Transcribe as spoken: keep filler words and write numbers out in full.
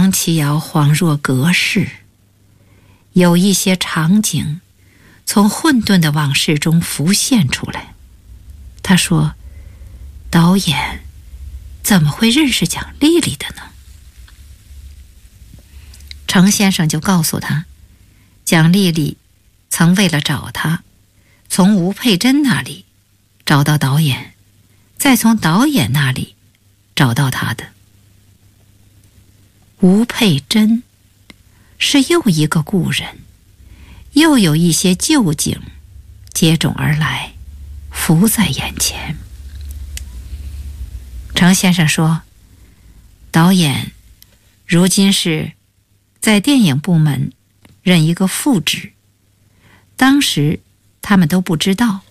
黄启尧恍若隔世，有一些场景从混沌的往事中浮现出来。他说：导演怎么会认识蒋丽丽的呢？程先生就告诉他，蒋丽丽曾为了找他，从吴佩珍那里找到导演，再从导演那里找到他的。吴佩珍是又一个故人，又有一些旧景接踵而来，浮在眼前。程先生说，导演如今是在电影部门任一个副职，当时他们都不知道，